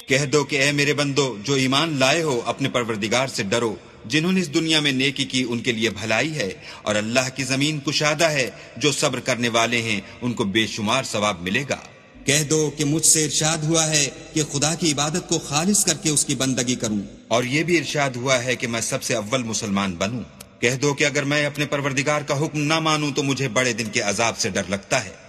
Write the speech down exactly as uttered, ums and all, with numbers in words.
कह दो कि ए मेरे बंदो, जो ईमान लाए हो, अपने परवरदिगार से डरो। जिन्होंने इस दुनिया में नेकी की उनके लिए भलाई है, और अल्लाह की जमीन कुशादा है। जो सब्र करने वाले हैं उनको बेशुमार सवाब मिलेगा। कह दो कि मुझसे इरशाद हुआ है कि खुदा की इबादत को खालिस करके उसकी बंदगी करूं, और ये भी इरशाद हुआ है कि मैं सबसे अव्वल मुसलमान बनूं। कह दो कि अगर मैं अपने परवरदिगार का हुक्म ना मानूं तो मुझे बड़े दिन के अजाब से डर लगता है।